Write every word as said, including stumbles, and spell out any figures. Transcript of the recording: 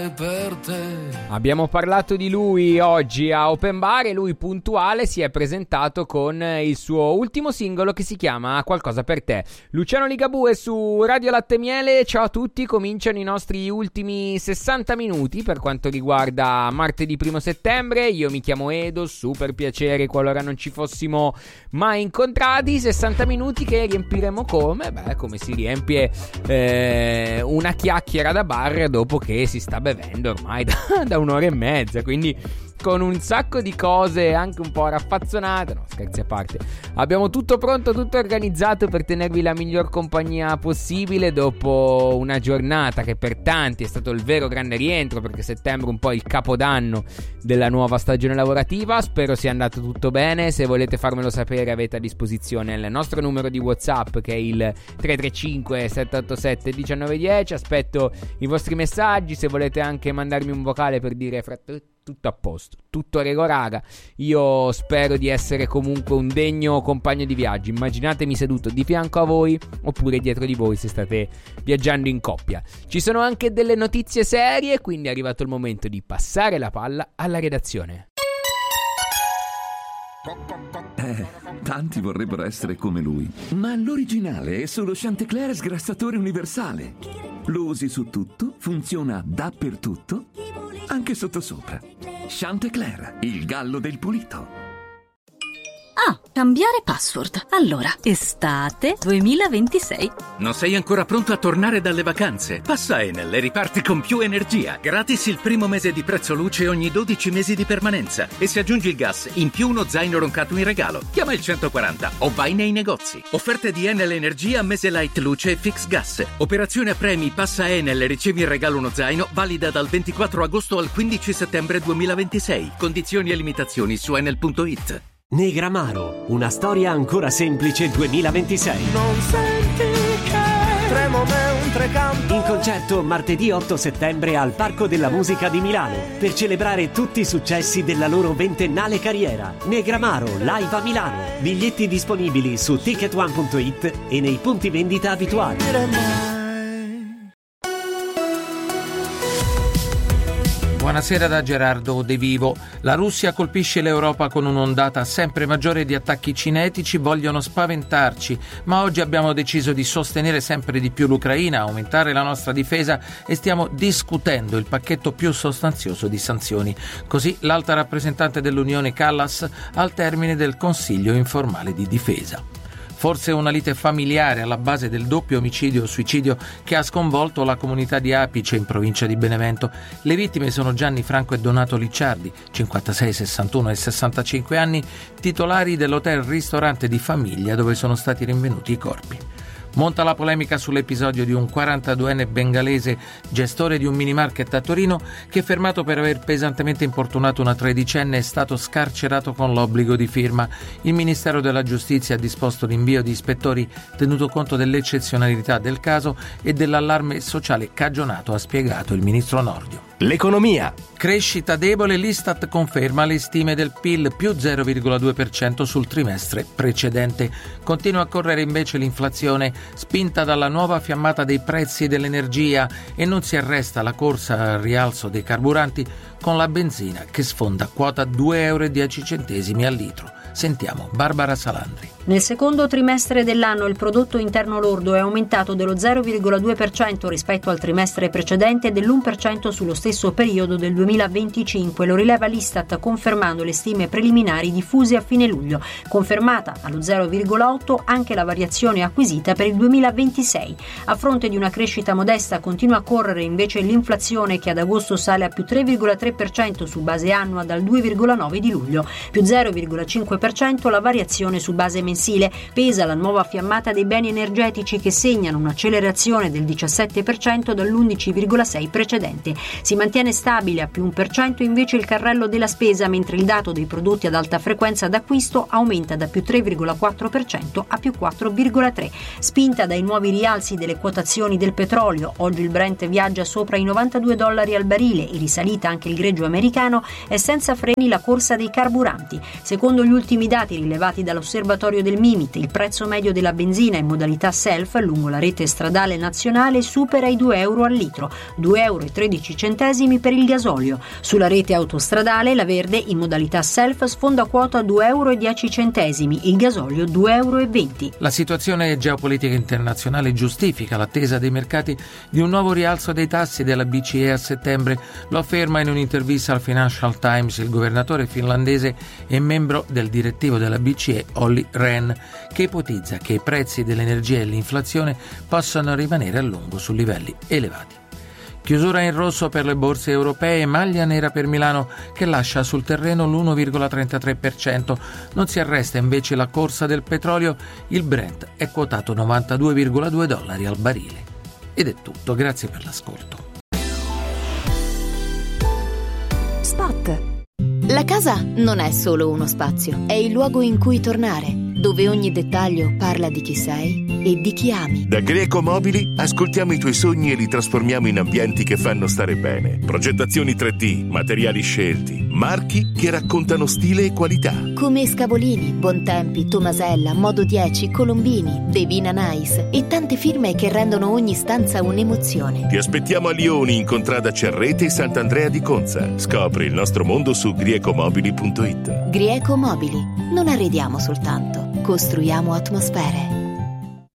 Per te. Abbiamo parlato di lui oggi a Open Bar e lui puntuale si è presentato con il suo ultimo singolo che si chiama Qualcosa per te. Luciano Ligabue su Radio Latte Miele. Ciao a tutti, cominciano i nostri ultimi sessanta minuti per quanto riguarda martedì primo settembre. Io mi chiamo Edo, super piacere qualora non ci fossimo mai incontrati. sessanta minuti che riempiremo come? Beh, come si riempie eh, una chiacchiera da bar dopo che si sta bevendo ormai da, da un'ora e mezza, quindi con un sacco di cose anche un po' raffazzonate. No, scherzi a parte, abbiamo tutto pronto, tutto organizzato per tenervi la miglior compagnia possibile dopo una giornata che per tanti è stato il vero grande rientro, perché settembre è un po' il capodanno della nuova stagione lavorativa. Spero sia andato tutto bene. Se volete farmelo sapere avete a disposizione il nostro numero di WhatsApp che è il tre tre cinque sette otto sette uno nove uno zero. Aspetto i vostri messaggi. Se volete anche mandarmi un vocale per dire fratello tutto a posto, tutto rego raga, io spero di essere comunque un degno compagno di viaggio. Immaginatemi seduto di fianco a voi oppure dietro di voi se state viaggiando in coppia. Ci sono anche delle notizie serie, quindi è arrivato il momento di passare la palla alla redazione. Eh, tanti vorrebbero essere come lui, ma l'originale è solo Chantecler sgrassatore universale. Lo usi su tutto, funziona dappertutto, anche sottosopra. Chantecler, il gallo del pulito. Ah, cambiare password. Allora, estate duemilaventisei. Non sei ancora pronto a tornare dalle vacanze? Passa Enel e riparti con più energia. Gratis il primo mese di prezzo luce ogni dodici mesi di permanenza. E se aggiungi il gas, in più uno zaino roncato in regalo. Chiama il centoquaranta o vai nei negozi. Offerte di Enel Energia, mese light luce e fix gas. Operazione a premi, passa Enel e ricevi in regalo uno zaino, valida dal ventiquattro agosto al quindici settembre duemilaventisei. Condizioni e limitazioni su enel punto it. Negramaro, una storia ancora semplice duemilaventisei. Non senti che tremo mentre canto. In concerto martedì otto settembre al Parco della Musica di Milano per celebrare tutti i successi della loro ventennale carriera. Negramaro live a Milano. Biglietti disponibili su ticket one punto it e nei punti vendita abituali. Buonasera da Gerardo De Vivo. La Russia colpisce l'Europa con un'ondata sempre maggiore di attacchi cinetici, vogliono spaventarci, ma oggi abbiamo deciso di sostenere sempre di più l'Ucraina, aumentare la nostra difesa e stiamo discutendo il pacchetto più sostanzioso di sanzioni. Così l'alta rappresentante dell'Unione Callas al termine del Consiglio informale di difesa. Forse una lite familiare alla base del doppio omicidio-suicidio che ha sconvolto la comunità di Apice in provincia di Benevento. Le vittime sono Gianni Franco e Donato Licciardi, cinquantasei, sessantuno e sessantacinque anni, titolari dell'hotel-ristorante di famiglia dove sono stati rinvenuti i corpi. Monta la polemica sull'episodio di un quarantaduenne bengalese, gestore di un minimarket a Torino, che fermato per aver pesantemente importunato una tredicenne è stato scarcerato con l'obbligo di firma. Il Ministero della Giustizia ha disposto l'invio di ispettori tenuto conto dell'eccezionalità del caso e dell'allarme sociale cagionato, ha spiegato il ministro Nordio. L'economia. Crescita debole, l'Istat conferma le stime del P I L più zero virgola due per cento sul trimestre precedente. Continua a correre invece l'inflazione, spinta dalla nuova fiammata dei prezzi dell'energia, e non si arresta la corsa al rialzo dei carburanti con la benzina che sfonda quota due euro e dieci centesimi al litro. Sentiamo Barbara Salandri. Nel secondo trimestre dell'anno il prodotto interno lordo è aumentato dello zero virgola due per cento rispetto al trimestre precedente e dell'uno per cento sullo stesso periodo del duemilaventicinque, lo rileva l'Istat confermando le stime preliminari diffuse a fine luglio. Confermata allo zero virgola otto anche la variazione acquisita per il duemilaventisei. A fronte di una crescita modesta continua a correre invece l'inflazione, che ad agosto sale a più tre virgola tre per cento su base annua dal due virgola nove di luglio, più zero virgola cinque per cento la variazione su base mensile. Pesa la nuova fiammata dei beni energetici che segnano un'accelerazione del diciassette per cento dall'undici virgola sei precedente. Si mantiene stabile a più uno per cento invece il carrello della spesa, mentre il dato dei prodotti ad alta frequenza d'acquisto aumenta da più tre virgola quattro per cento a più quattro virgola tre per cento. Spinta dai nuovi rialzi delle quotazioni del petrolio, oggi il Brent viaggia sopra i novantadue dollari al barile e risalita anche il greggio americano, è senza freni la corsa dei carburanti. Secondo gli ultimi dati rilevati dall'Osservatorio calendario del Mimit, il prezzo medio della benzina in modalità self lungo la rete stradale nazionale supera i due euro al litro, due euro e tredici centesimi per il gasolio. Sulla rete autostradale la verde in modalità self sfonda quota due euro e dieci centesimi, il gasolio due euro e venti. La situazione geopolitica internazionale giustifica l'attesa dei mercati di un nuovo rialzo dei tassi della B C E a settembre, lo afferma in un'intervista al Financial Times il governatore finlandese e membro del direttivo della B C E Olli Rehn, che ipotizza che i prezzi dell'energia e l'inflazione possano rimanere a lungo su livelli elevati. Chiusura in rosso per le borse europee, maglia nera per Milano che lascia sul terreno l'uno virgola trentatré per cento. Non si arresta invece la corsa del petrolio, il Brent è quotato novantadue virgola due dollari al barile. Ed è tutto, grazie per l'ascolto. Spot. La casa non è solo uno spazio, è il luogo in cui tornare, dove ogni dettaglio parla di chi sei e di chi ami. Da Greco Mobili ascoltiamo i tuoi sogni e li trasformiamo in ambienti che fanno stare bene. Progettazioni tre D, materiali scelti, marchi che raccontano stile e qualità. Come Scavolini, Bontempi, Tomasella, Modo dieci, Colombini, Devina Nice e tante firme che rendono ogni stanza un'emozione. Ti aspettiamo a Lioni in contrada Cerrete e Sant'Andrea di Conza. Scopri il nostro mondo su griecomobili punto it. Grieco Mobili. Non arrediamo soltanto, costruiamo atmosfere.